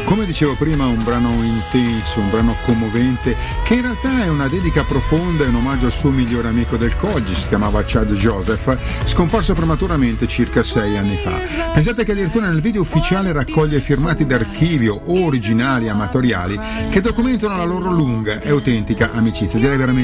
Come dicevo prima, un brano intenso, un brano commovente, che in realtà è una dedica profonda e un omaggio al suo migliore amico del college, si chiamava Chad Joseph, scomparso prematuramente circa 6 anni fa. Pensate che addirittura nel video ufficiale raccoglie filmati d'archivio o originali amatoriali che documentano la loro lunga e autentica amicizia, direi veramente